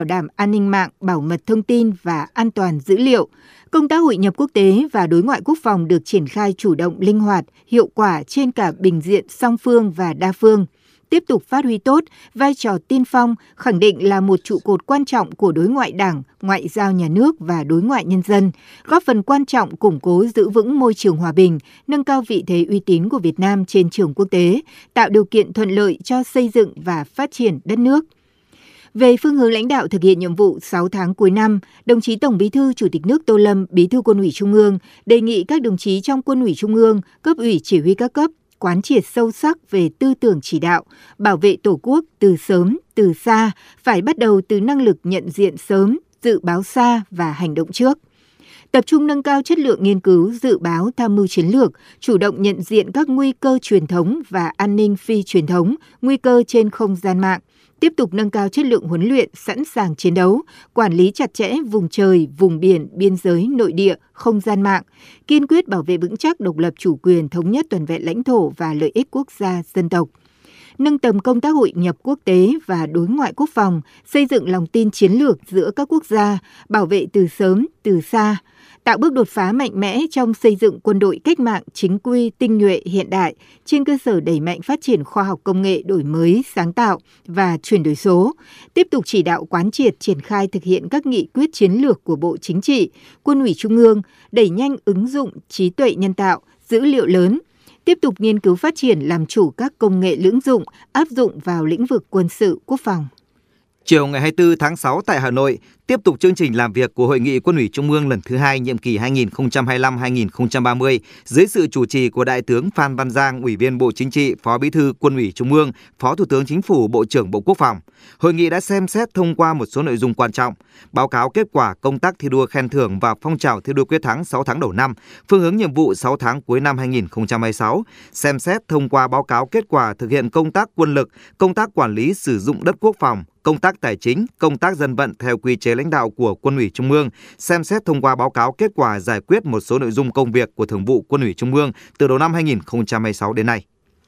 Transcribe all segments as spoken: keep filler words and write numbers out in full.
đảm an ninh mạng, bảo mật thông tin và an toàn dữ liệu. Công tác hội nhập quốc tế và đối ngoại quốc phòng được triển khai chủ động, linh hoạt, hiệu quả trên cả bình diện song phương và đa phương. Tiếp tục phát huy tốt vai trò tiên phong, khẳng định là một trụ cột quan trọng của đối ngoại Đảng, ngoại giao nhà nước và đối ngoại nhân dân, góp phần quan trọng củng cố giữ vững môi trường hòa bình, nâng cao vị thế uy tín của Việt Nam trên trường quốc tế, tạo điều kiện thuận lợi cho xây dựng và phát triển đất nước. Về phương hướng lãnh đạo thực hiện nhiệm vụ sáu tháng cuối năm, đồng chí Tổng Bí thư Chủ tịch nước Tô Lâm, Bí thư Quân ủy Trung ương đề nghị các đồng chí trong Quân ủy Trung ương, cấp ủy chỉ huy các cấp quán triệt sâu sắc về tư tưởng chỉ đạo, bảo vệ Tổ quốc từ sớm, từ xa, phải bắt đầu từ năng lực nhận diện sớm, dự báo xa và hành động trước. Tập trung nâng cao chất lượng nghiên cứu, dự báo, tham mưu chiến lược, chủ động nhận diện các nguy cơ truyền thống và an ninh phi truyền thống, nguy cơ trên không gian mạng, tiếp tục nâng cao chất lượng huấn luyện, sẵn sàng chiến đấu, quản lý chặt chẽ vùng trời, vùng biển, biên giới, nội địa, không gian mạng, kiên quyết bảo vệ vững chắc độc lập chủ quyền, thống nhất toàn vẹn lãnh thổ và lợi ích quốc gia, dân tộc. Nâng tầm công tác hội nhập quốc tế và đối ngoại quốc phòng, xây dựng lòng tin chiến lược giữa các quốc gia, bảo vệ từ sớm, từ xa, tạo bước đột phá mạnh mẽ trong xây dựng quân đội cách mạng chính quy, tinh nhuệ, hiện đại, trên cơ sở đẩy mạnh phát triển khoa học công nghệ, đổi mới, sáng tạo và chuyển đổi số, tiếp tục chỉ đạo quán triệt triển khai thực hiện các nghị quyết chiến lược của Bộ Chính trị, Quân ủy Trung ương, đẩy nhanh ứng dụng trí tuệ nhân tạo, dữ liệu lớn, tiếp tục nghiên cứu phát triển làm chủ các công nghệ lưỡng dụng áp dụng vào lĩnh vực quân sự quốc phòng. Chiều ngày hai mươi tư tháng sáu tại Hà Nội, tiếp tục chương trình làm việc của Hội nghị Quân ủy Trung ương lần thứ hai nhiệm kỳ hai nghìn không trăm hai mươi lăm đến hai nghìn không trăm ba mươi dưới sự chủ trì của Đại tướng Phan Văn Giang, Ủy viên Bộ Chính trị, Phó Bí thư Quân ủy Trung ương, Phó Thủ tướng Chính phủ, Bộ trưởng Bộ Quốc phòng. Hội nghị đã xem xét thông qua một số nội dung quan trọng, báo cáo kết quả công tác thi đua khen thưởng và phong trào thi đua quyết thắng sáu tháng đầu năm, phương hướng nhiệm vụ sáu tháng cuối năm hai nghìn không trăm hai mươi sáu, xem xét thông qua báo cáo kết quả thực hiện công tác quân lực, công tác quản lý sử dụng đất quốc phòng, công tác tài chính, công tác dân vận theo quy chế lãnh đạo của Quân ủy Trung ương, xem xét thông qua báo cáo kết quả giải quyết một số nội dung công việc của Thường vụ Quân ủy Trung ương từ đầu năm hai nghìn không trăm hai mươi sáu đến nay.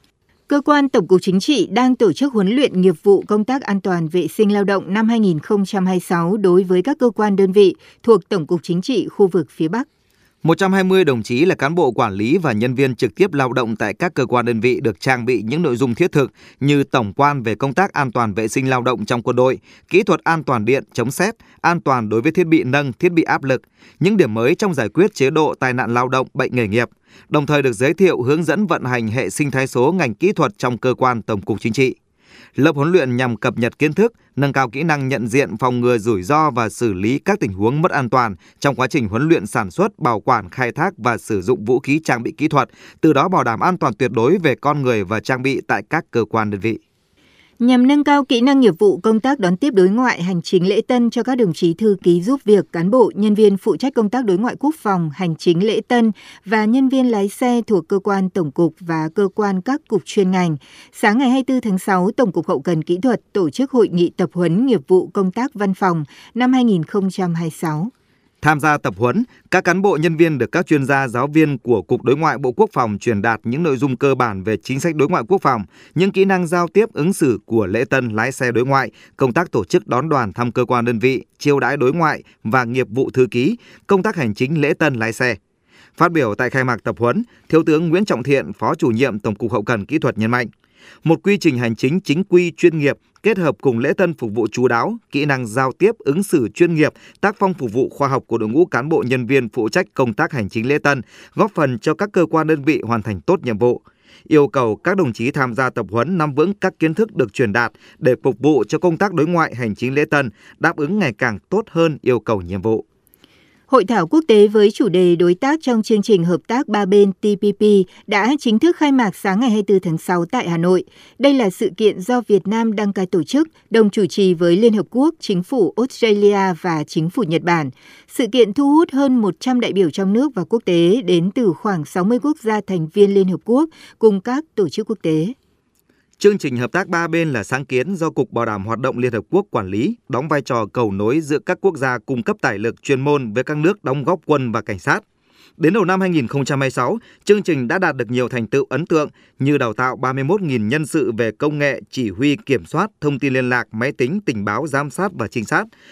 Cơ quan Tổng cục Chính trị đang tổ chức huấn luyện nghiệp vụ công tác an toàn vệ sinh lao động năm hai nghìn không trăm hai mươi sáu đối với các cơ quan đơn vị thuộc Tổng cục Chính trị khu vực phía Bắc. một trăm hai mươi đồng chí là cán bộ quản lý và nhân viên trực tiếp lao động tại các cơ quan đơn vị được trang bị những nội dung thiết thực như tổng quan về công tác an toàn vệ sinh lao động trong quân đội, kỹ thuật an toàn điện, chống sét, an toàn đối với thiết bị nâng, thiết bị áp lực, những điểm mới trong giải quyết chế độ tai nạn lao động, bệnh nghề nghiệp, đồng thời được giới thiệu hướng dẫn vận hành hệ sinh thái số ngành kỹ thuật trong cơ quan Tổng cục Chính trị. Lớp huấn luyện nhằm cập nhật kiến thức, nâng cao kỹ năng nhận diện, phòng ngừa rủi ro và xử lý các tình huống mất an toàn trong quá trình huấn luyện sản xuất, bảo quản, khai thác và sử dụng vũ khí trang bị kỹ thuật, từ đó bảo đảm an toàn tuyệt đối về con người và trang bị tại các cơ quan đơn vị. Nhằm nâng cao kỹ năng nghiệp vụ công tác đón tiếp đối ngoại hành chính lễ tân cho các đồng chí thư ký giúp việc, cán bộ, nhân viên phụ trách công tác đối ngoại quốc phòng, hành chính lễ tân và nhân viên lái xe thuộc cơ quan tổng cục và cơ quan các cục chuyên ngành, sáng ngày hai mươi tư tháng sáu, Tổng cục Hậu cần Kỹ thuật tổ chức hội nghị tập huấn nghiệp vụ công tác văn phòng năm hai nghìn không trăm hai mươi sáu. Tham gia tập huấn, các cán bộ nhân viên được các chuyên gia giáo viên của Cục Đối ngoại Bộ Quốc phòng truyền đạt những nội dung cơ bản về chính sách đối ngoại quốc phòng, những kỹ năng giao tiếp ứng xử của lễ tân lái xe đối ngoại, công tác tổ chức đón đoàn thăm cơ quan đơn vị, chiêu đãi đối ngoại và nghiệp vụ thư ký, công tác hành chính lễ tân lái xe. Phát biểu tại khai mạc tập huấn, Thiếu tướng Nguyễn Trọng Thiện, Phó Chủ nhiệm Tổng cục Hậu cần Kỹ thuật nhấn mạnh, một quy trình hành chính chính quy chuyên nghiệp kết hợp cùng lễ tân phục vụ chu đáo, kỹ năng giao tiếp ứng xử chuyên nghiệp, tác phong phục vụ khoa học của đội ngũ cán bộ nhân viên phụ trách công tác hành chính lễ tân, góp phần cho các cơ quan đơn vị hoàn thành tốt nhiệm vụ. Yêu cầu các đồng chí tham gia tập huấn nắm vững các kiến thức được truyền đạt để phục vụ cho công tác đối ngoại hành chính lễ tân, đáp ứng ngày càng tốt hơn yêu cầu nhiệm vụ. Hội thảo quốc tế với chủ đề đối tác trong chương trình hợp tác ba bên T P P đã chính thức khai mạc sáng ngày hai mươi tư tháng sáu tại Hà Nội. Đây là sự kiện do Việt Nam đăng cai tổ chức, đồng chủ trì với Liên Hợp Quốc, Chính phủ Australia và Chính phủ Nhật Bản. Sự kiện thu hút hơn một trăm đại biểu trong nước và quốc tế đến từ khoảng sáu mươi quốc gia thành viên Liên Hợp Quốc cùng các tổ chức quốc tế. Chương trình hợp tác ba bên là sáng kiến do Cục Bảo đảm Hoạt động Liên Hợp Quốc quản lý, đóng vai trò cầu nối giữa các quốc gia cung cấp tài lực chuyên môn với các nước đóng góp quân và cảnh sát. Đến đầu năm hai nghìn không trăm hai mươi sáu, chương trình đã đạt được nhiều thành tựu ấn tượng như đào tạo ba mươi mốt nghìn nhân sự về công nghệ, chỉ huy, kiểm soát, thông tin liên lạc, máy tính, tình báo, giám sát và trinh sát,